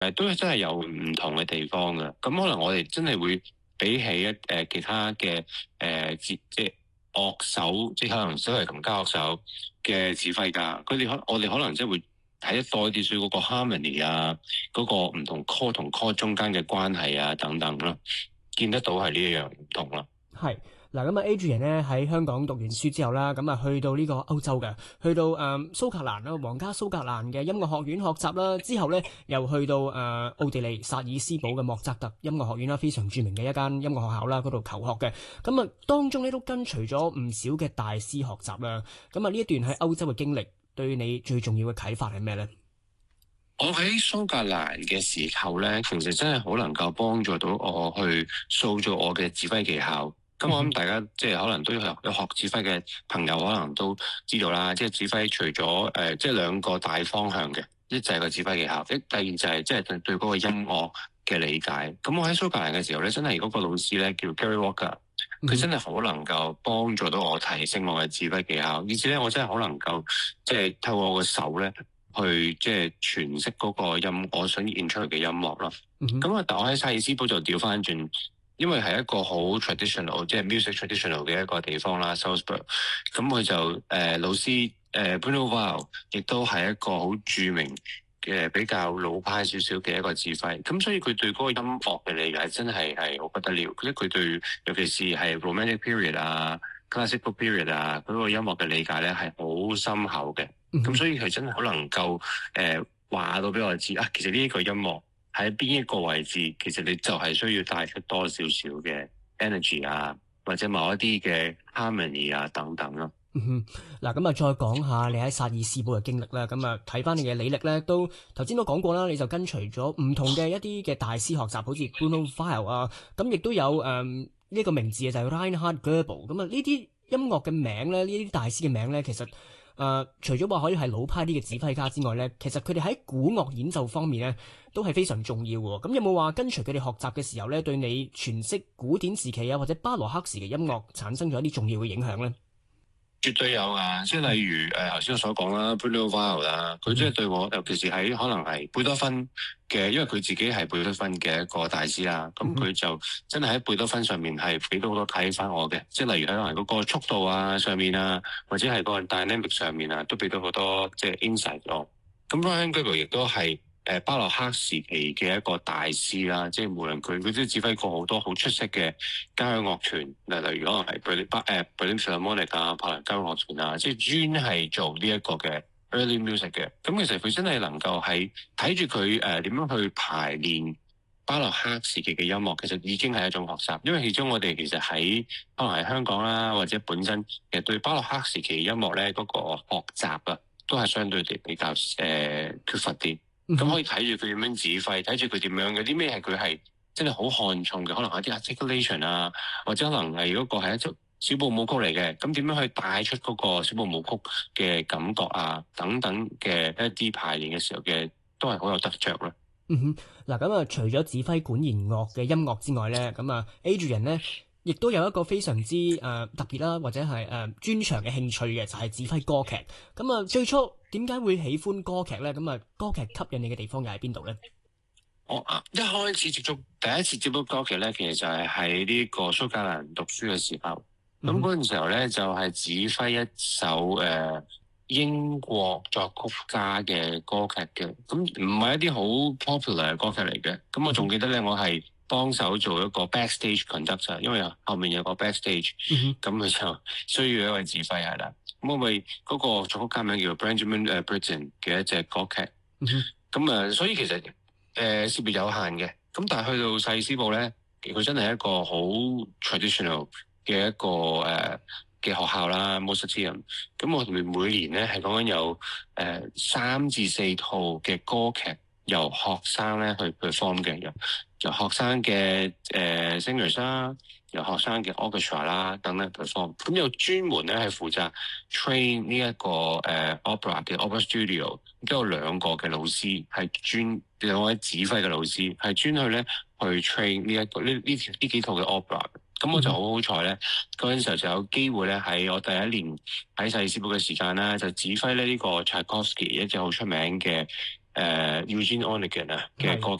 都真係有唔同嘅地方嘅。咁可能我哋真係會比起其他嘅即係樂手，即係可能所謂琴家樂手嘅指揮家，我哋可能真係會睇得多啲，所以嗰個 harmony 啊，嗰個唔同 chord 同 chord 中間嘅關係啊等等啦，見得到係呢一樣唔同啦。 係嗱，咁啊 Adrian 咧喺香港讀完書之後啦，咁啊去到呢個歐洲嘅，去到蘇格蘭啦，皇家蘇格蘭嘅音樂學院學習啦，之後咧又去到奧地利薩爾斯堡嘅莫扎特音樂學院啦，非常著名嘅一間音樂學校啦，嗰度求學嘅。咁啊當中咧都跟隨咗唔少嘅大師學習啦。咁啊呢一段喺歐洲嘅經歷，對你最重要嘅啟發係咩咧？ 我喺蘇格蘭嘅時候咧，其實真係好能夠幫助到我去塑造我嘅指揮技巧。咁我諗大家即係可能都有學指揮嘅朋友，可能都知道啦。即係指揮除咗即係兩個大方向嘅，一就係個指揮技巧，第二就係即係對嗰個音樂嘅理解。咁我喺蘇格蘭嘅時候咧，真係嗰個老師咧叫 Gary Walker，佢真係好能夠幫助到我提升我嘅指揮技巧，而且咧我真係好能夠即係透過我個手咧，去即係詮釋嗰個我想演出嚟嘅音樂咯。咁啊，但我喺薩爾斯堡就調翻轉，因為係一個好 traditional， 即係 music traditional 嘅一個地方啦 ，Salzburg。咁佢就老師Bruno Weil 亦都係一個好著名嘅比較老派少少嘅一個指揮。咁所以佢對嗰個音樂嘅理解真係好不得了。即係佢對尤其是係 romantic period 啊、classical period 啊嗰個音樂嘅理解咧係好深厚嘅。咁所以佢真係好能夠話到俾我知啊，其實呢一個音樂喺邊一個位置，其實你就係需要帶出多少少嘅 energy 啊，或者某一啲嘅 harmony 啊等等咯。 嗱，咁啊，再講下你喺薩爾斯堡嘅經歷啦。咁啊，睇翻你嘅履歷咧，都頭先都講過啦，你就跟隨咗唔同嘅一啲嘅大師學習，好似 Bruno Weil 啊，咁亦都有呢個名字嘅就係 Reinhard Goebel。咁啊，呢啲音樂嘅名咧，呢啲大師嘅名咧，其實除咗話可以係老派啲嘅指揮家之外咧，其實佢哋喺鼓樂演奏方面咧都係非常重要嘅。咁有冇話跟隨佢哋學習嘅時候咧，對你詮釋古典時期啊或者巴洛克時嘅音樂產生咗一啲重要嘅影響咧？ 絕對有啊！即係例如頭先我所講啦 Bruno Weil 啦，佢即係對我，尤其是喺可能係貝多芬嘅，因為佢自己係貝多芬嘅一個大師啦。咁佢就真係喺貝多芬上面係俾到好多啟發我嘅。即係例如可能係嗰個速度啊上面啊，或者係個 dynamic 上面啊，都俾到好多即係 insight 咯。咁 Reinhard Goebel 亦都係巴洛克時期嘅一個大師啦，即係無論佢都指揮過好多好出色嘅交響樂團，例如可能係Berlin Philharmonic 啊、柏林交響樂團啊，即係專係做呢一個嘅 early music 嘅。咁其實佢真係能夠喺睇住佢點樣去排練巴洛克時期嘅音樂，其實已經係一種學習。因為其中我哋其實喺可能係香港啦，或者本身其實對巴洛克時期音樂咧嗰個學習啊，都係相對地比較缺乏啲。咁可以睇住佢點樣指揮，睇住佢點樣，有啲咩係佢係真係好看重嘅，可能係啲 articulation 啊，或者可能係嗰個係一種小步舞曲嚟嘅，咁點樣去帶出嗰個小步舞曲嘅感覺啊，等等嘅一啲排練嘅時候嘅，都係好有得着啦。 嗱咁啊，除咗指揮管弦樂嘅音樂之外咧，咁啊 Adrian 咧，亦都有一個非常之特別啦，或者係專長嘅興趣嘅，就係指揮歌劇。咁啊，最初點解會喜歡歌劇咧？咁啊，歌劇吸引你嘅地方又喺邊度咧？ 我一開始第一次接觸歌劇咧，其實就係喺呢個蘇格蘭讀書嘅時候。咁嗰陣時候咧，就係指揮一首英國作曲家嘅歌劇嘅。咁唔係一啲好 popular 嘅歌劇嚟嘅。咁我仲記得咧，我係幫手做一個 backstage conductor，因為後面有個 backstage，咁佢就需要一位指揮係啦。咁我咪嗰個作曲家名叫 Benjamin Britten 嘅一隻歌劇。咁所以其實涉獵有限嘅。咁但係去到薩爾斯堡咧，佢真係一個好 traditional 嘅一個嘅學校啦 Mozarteum。咁我哋每年咧係講緊有3至4套嘅歌劇由學生咧去 perform 嘅，由學生嘅singers 啦，由學生嘅 orchestra 啦等等 perform。咁有專門咧係負責 train 呢一個opera 嘅 opera studio，都有2個嘅老師係2位指揮嘅老師係專去咧去 train 呢幾套嘅 opera。咁我就好好彩咧，嗰陣時候就有機會咧喺我第一年喺薩爾斯堡嘅時間啦，就指揮咧呢個 Tchaikovsky 一隻好出名嘅 Eugene Onegin 啊嘅係歌